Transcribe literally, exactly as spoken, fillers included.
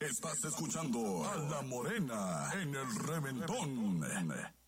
Estás escuchando a La Morena en el Reventón.